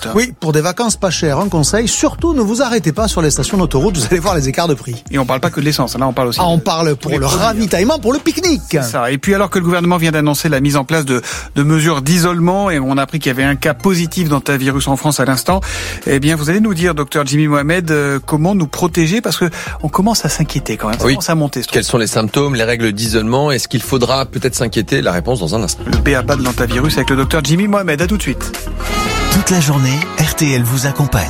docteur. Oui, pour des vacances pas chères, un conseil, surtout ne vous arrêtez pas sur les stations d'autoroute, vous allez voir les écarts de prix. Et on parle pas que de l'essence, là on parle aussi. On parle pour le ravitaillement, pour le pique-nique. C'est ça. Et puis alors que le gouvernement vient d'annoncer la mise en place de mesures d'isolement, et on a appris qu'il y avait un cas positif d'hantavirus en France à l'instant, eh bien vous allez nous dire, docteur Jimmy Mohamed, comment nous protéger, parce que on commence à s'inquiéter quand même, ça commence à monter. Quels sont les symptômes, les règles d'isolement? Est-ce qu'il faudra peut-être s'inquiéter? La réponse dans un instant. Le b.a.-ba de l'hantavirus avec le docteur Jimmy Mohamed. À tout de suite. Toute la journée, RTL vous accompagne.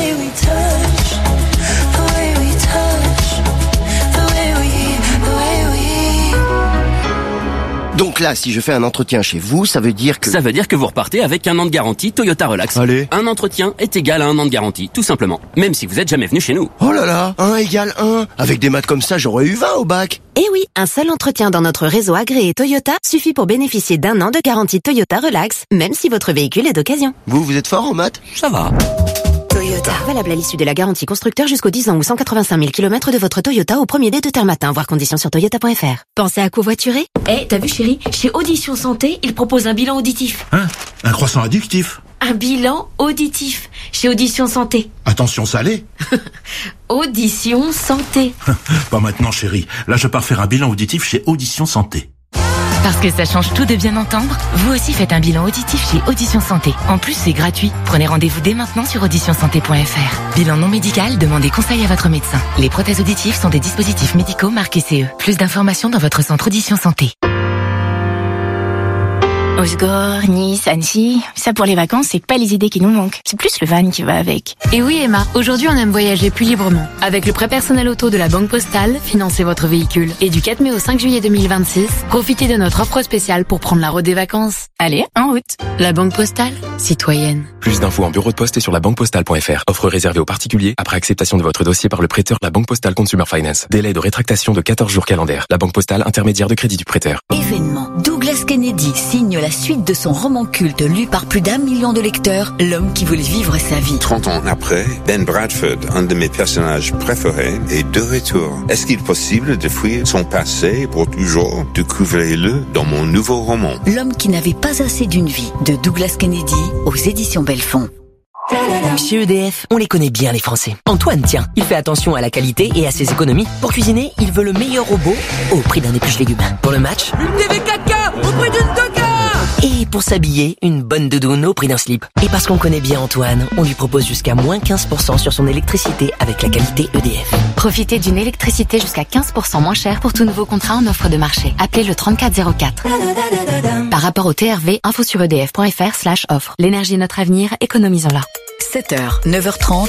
Donc là, si je fais un entretien chez vous, ça veut dire que... Ça veut dire que vous repartez avec 1 an de garantie Toyota Relax. Allez. Un entretien est égal à 1 an de garantie, tout simplement. Même si vous êtes jamais venu chez nous. Oh là là, 1 égale 1. Avec des maths comme ça, j'aurais eu 20 au bac. Eh oui, un seul entretien dans notre réseau agréé Toyota suffit pour bénéficier d'1 an de garantie Toyota Relax, même si votre véhicule est d'occasion. Vous êtes fort en maths? Ça va. Toyota. Valable à l'issue de la garantie constructeur jusqu'aux 10 ans ou 185 000 km de votre Toyota au premier dé de terre matin. Voir conditions sur toyota.fr. Pensez à covoiturer? T'as vu chérie? Chez Audition Santé, ils proposent un bilan auditif. Hein? Un croissant addictif? Un bilan auditif. Chez Audition Santé. Attention salé? Audition Santé. Pas maintenant chérie. Là je pars faire un bilan auditif chez Audition Santé. Parce que ça change tout de bien entendre, vous aussi faites un bilan auditif chez Audition Santé. En plus, c'est gratuit. Prenez rendez-vous dès maintenant sur auditionsanté.fr. Bilan non médical, demandez conseil à votre médecin. Les prothèses auditives sont des dispositifs médicaux marqués CE. Plus d'informations dans votre centre Audition Santé. Osgore, Nice, Annecy, ça pour les vacances, c'est pas les idées qui nous manquent. C'est plus le van qui va avec. Et oui Emma, aujourd'hui on aime voyager plus librement. Avec le prêt personnel auto de la Banque Postale, financez votre véhicule. Et du 4 mai au 5 juillet 2026, profitez de notre offre spéciale pour prendre la route des vacances. Allez, en route. La Banque Postale, citoyenne. Plus d'infos en bureau de poste et sur labanquepostale.fr. Offre réservée aux particuliers après acceptation de votre dossier par le prêteur. La Banque Postale Consumer Finance. Délai de rétractation de 14 jours calendaires. La Banque Postale, intermédiaire de crédit du prêteur. Événement. Douglas Kennedy signe la suite de son roman culte lu par plus d'1 million de lecteurs, L'homme qui voulait vivre sa vie. 30 ans après, Ben Bradford, un de mes personnages préférés, est de retour. Est-ce qu'il est possible de fuir son passé pour toujours? Découvrez-le dans mon nouveau roman. L'homme qui n'avait pas assez d'une vie, de Douglas Kennedy, aux éditions Belfond. Chez EDF, on les connaît bien les Français. Antoine, tiens, il fait attention à la qualité et à ses économies. Pour cuisiner, il veut le meilleur robot au prix d'un épluche légumes. Pour le match, une TV 4K au prix d'une Toka. Et pour s'habiller, une bonne doudoune au prix d'un slip. Et parce qu'on connaît bien Antoine, on lui propose jusqu'à moins 15% sur son électricité avec la qualité EDF. Profitez d'une électricité jusqu'à 15% moins chère pour tout nouveau contrat en offre de marché. Appelez le 3404. Par rapport au TRV, info sur edf.fr/offre. L'énergie est notre avenir, économisons-la. 7h, 9h30.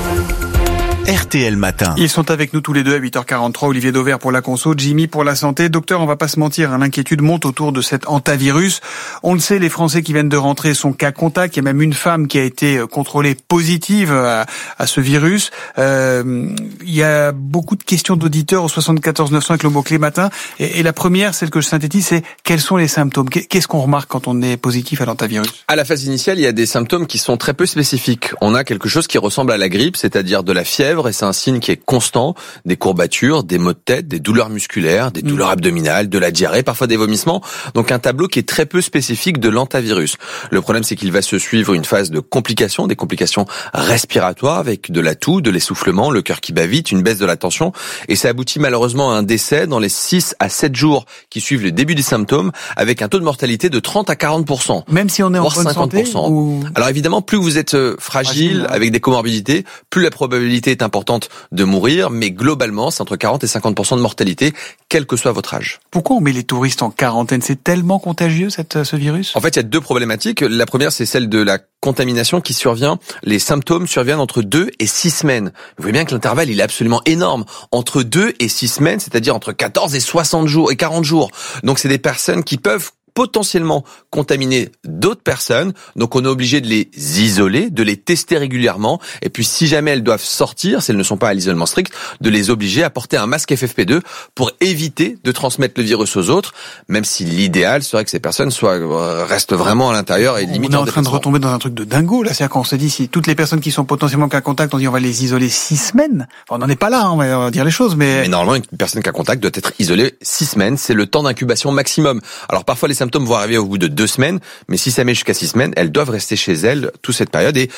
RTL Matin. Ils sont avec nous tous les deux à 8h43. Olivier Dauvert pour la conso, Jimmy pour la santé. Docteur, on va pas se mentir, l'inquiétude monte autour de cet hantavirus. On le sait, les Français qui viennent de rentrer sont cas contact. Il y a même une femme qui a été contrôlée positive à ce virus. Il y a beaucoup de questions d'auditeurs au 74 900 avec le mot-clé matin. Et la première, celle que je synthétise, c'est quels sont les symptômes? Qu'est-ce qu'on remarque quand on est positif à l'hantavirus? À la phase initiale, il y a des symptômes qui sont très peu spécifiques. On a quelque chose qui ressemble à la grippe, c'est-à-dire de la fièvre, et c'est un signe qui est constant, des courbatures, des maux de tête, des douleurs musculaires, des douleurs abdominales, de la diarrhée, parfois des vomissements. Donc un tableau qui est très peu spécifique de l'hantavirus. Le problème, c'est qu'il va se suivre une phase de complications, des complications respiratoires avec de la toux, de l'essoufflement, le cœur qui bat vite, une baisse de la tension, et ça aboutit malheureusement à un décès dans les 6 à 7 jours qui suivent le début des symptômes, avec un taux de mortalité de 30 à 40%. Même si on est en bonne 50%. Santé ou... Alors évidemment, plus vous êtes fragile, avec des comorbidités, plus la probabilité est importante de mourir, mais globalement, c'est entre 40 et 50% de mortalité, quel que soit votre âge. Pourquoi on met les touristes en quarantaine? C'est tellement contagieux, ce virus? En fait, il y a deux problématiques. La première, c'est celle de la contamination qui survient. Les symptômes surviennent entre 2 et 6 semaines. Vous voyez bien que l'intervalle, il est absolument énorme. Entre 2 et 6 semaines, c'est-à-dire entre 14 et 60 jours et 40 jours. Donc, c'est des personnes qui peuvent potentiellement contaminer d'autres personnes, donc on est obligé de les isoler, de les tester régulièrement, et puis si jamais elles doivent sortir, si elles ne sont pas à l'isolement strict, de les obliger à porter un masque FFP2 pour éviter de transmettre le virus aux autres, même si l'idéal serait que ces personnes restent vraiment à l'intérieur et limite. On est en train de retomber dans un truc de dingo, là, c'est-à-dire qu'on se dit si toutes les personnes qui sont potentiellement cas contact, on dit on va les isoler 6 semaines, enfin, on n'en est pas là, on va dire les choses, mais normalement une personne cas contact doit être isolée 6 semaines, c'est le temps d'incubation maximum. Alors parfois les symptômes vont arriver au bout de 2 semaines, mais si ça met jusqu'à 6 semaines, elles doivent rester chez elles toute cette période et